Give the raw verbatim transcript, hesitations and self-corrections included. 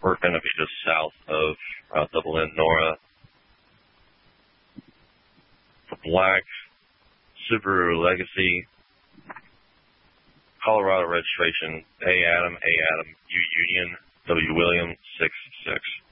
We're going to be just south of uh, Double N Nora. The black Subaru Legacy, Colorado registration, A Adam, A Adam, U Union, W William, six six.